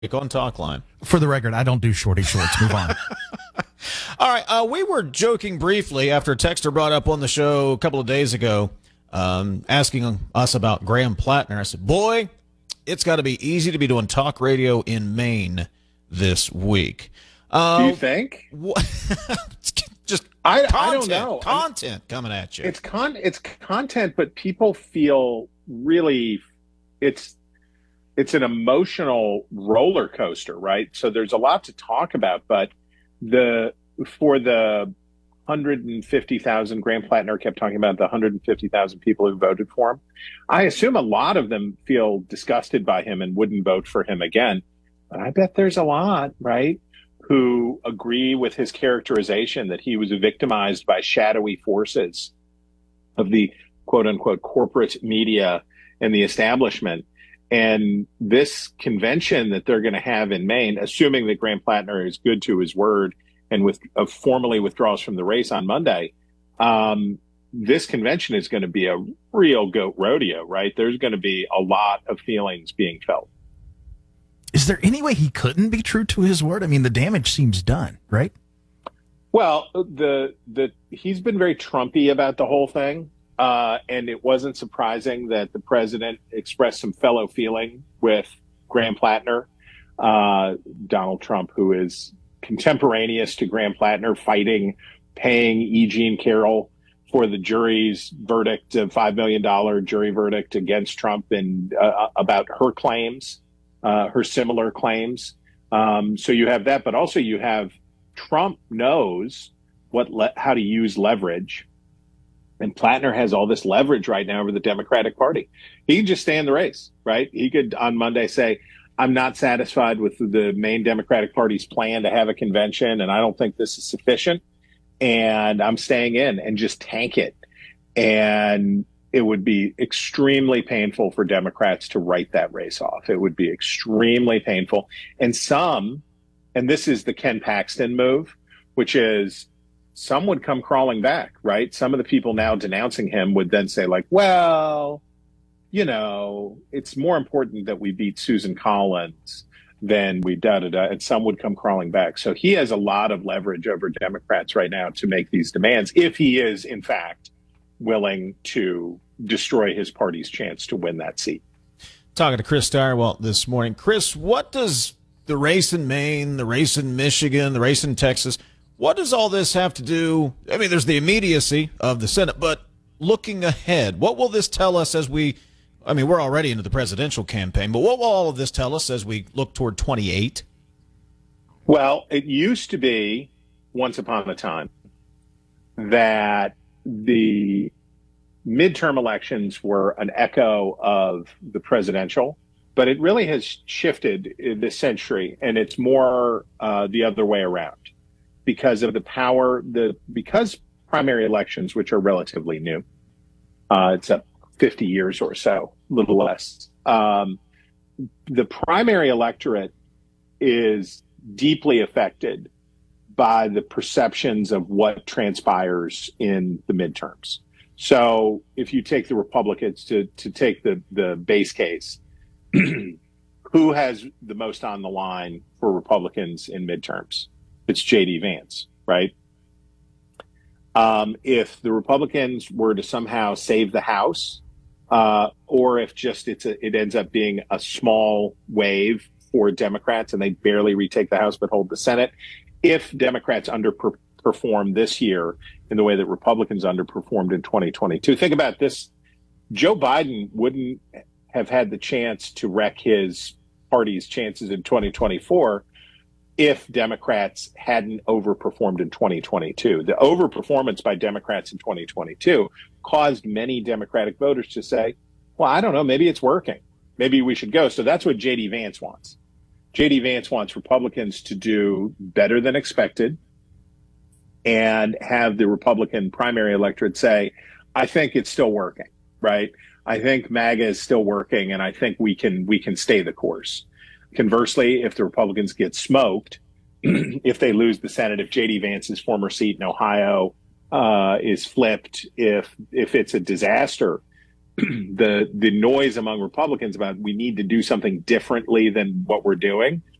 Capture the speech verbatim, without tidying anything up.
on Talk Line. For the record, I don't do shorty shorts. Move on. All right. Uh, we were joking briefly after a texter brought up on the show a couple of days ago, um, asking us about Graham Plattner. I said, boy, it's got to be easy to be doing talk radio in Maine this week. Uh, do you think? just I, content, I don't know. Content coming at you. It's con it's content, but people feel really it's it's an emotional roller coaster, right? So there's a lot to talk about, but the for the one hundred fifty thousand, Graham Plattner kept talking about the one hundred fifty thousand people who voted for him. I assume a lot of them feel disgusted by him and wouldn't vote for him again. But I bet there's a lot, right, who agree with his characterization that he was victimized by shadowy forces of the quote unquote corporate media and the establishment. And this convention that they're going to have in Maine, assuming that Graham Plattner is good to his word and with uh, formally withdraws from the race on Monday, um, this convention is going to be a real goat rodeo, right? There's going to be a lot of feelings being felt. Is there any way he couldn't be true to his word? I mean, the damage seems done, right? Well, the the he's been very Trumpy about the whole thing. Uh, and it wasn't surprising that the president expressed some fellow feeling with Graham Plattner, uh, Donald Trump, who is contemporaneous to Graham Plattner, fighting, paying E. Jean Carroll for the jury's verdict of five million dollars jury verdict against Trump and uh, about her claims, uh, her similar claims. Um, so you have that, but also you have Trump knows what le- how to use leverage. And Plattner has all this leverage right now over the Democratic Party. He can just stay in the race, right? He could on Monday say, I'm not satisfied with the main Democratic Party's plan to have a convention, and I don't think this is sufficient, and I'm staying in, and just tank it. And it would be extremely painful for Democrats to write that race off. It would be extremely painful. And some, and this is the Ken Paxton move, which is, some would come crawling back, right? Some of the people now denouncing him would then say, like, well, you know, it's more important that we beat Susan Collins than we da-da-da, and some would come crawling back. So he has a lot of leverage over Democrats right now to make these demands, if he is, in fact, willing to destroy his party's chance to win that seat. Talking to Chris Stirewalt this morning. Chris, what does the race in Maine, the race in Michigan, the race in Texas, what does all this have to do? I mean, there's the immediacy of the Senate, but looking ahead, what will this tell us as we, I mean, we're already into the presidential campaign, but what will all of this tell us as we look toward twenty-eight? Well, it used to be, once upon a time, that the midterm elections were an echo of the presidential, but it really has shifted this century, and it's more uh, the other way around. Because of the power, the because primary elections, which are relatively new, uh, it's up fifty years or so, a little less. Um, the primary electorate is deeply affected by the perceptions of what transpires in the midterms. So if you take the Republicans to, to take the, the base case, who has the most on the line for Republicans in midterms? It's J D Vance, right? Um, if the Republicans were to somehow save the House, uh, or if just it's a, it ends up being a small wave for Democrats and they barely retake the House but hold the Senate, if Democrats underperform this year in the way that Republicans underperformed in twenty twenty-two, think about this. Joe Biden wouldn't have had the chance to wreck his party's chances in twenty twenty-four if Democrats hadn't overperformed in twenty twenty-two. The overperformance by Democrats in twenty twenty-two caused many Democratic voters to say, well, I don't know, maybe it's working. Maybe we should go. So that's what J D Vance wants. J D Vance wants Republicans to do better than expected and have the Republican primary electorate say, I think it's still working, right? I think MAGA is still working, and I think we can we can stay the course. Conversely, if the Republicans get smoked, if they lose the Senate, if J D Vance's former seat in Ohio uh, is flipped, if if it's a disaster, the the noise among Republicans about we need to do something differently than what we're doing